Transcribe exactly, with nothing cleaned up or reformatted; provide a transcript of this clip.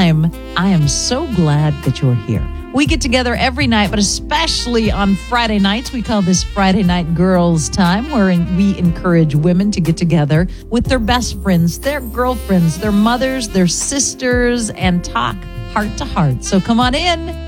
time. I am so glad that you're here. We get together every night, but especially on Friday nights. We call this Friday Night Girls Time, where we encourage women to get together with their best friends, their girlfriends, their mothers, their sisters, and talk heart to heart. So come on in.